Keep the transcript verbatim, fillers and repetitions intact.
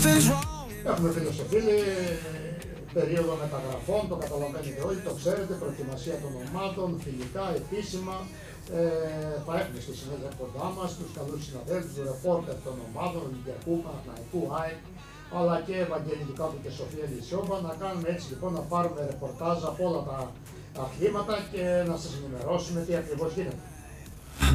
Έχουμε φίλους και φίλοι, περίοδο μεταγραφών, το καταλαβαίνετε όλοι, το ξέρετε, προετοιμασία των ομάδων, φιλικά, επίσημα. Ε, θα έχουμε στη συνέχεια κοντά μας τους καλούς συναδέλφους, τους ρεπόρτερ των ομάδων, Ολυμπιακού, Παναθηναϊκού, ΑΕΚ, αλλά και Ευαγγελικού Κάπου και Σοφία Λυσιόβα, να κάνουμε έτσι λοιπόν, να πάρουμε ρεπορτάζ από όλα τα αθλήματα και να σας ενημερώσουμε τι ακριβώς γίνεται.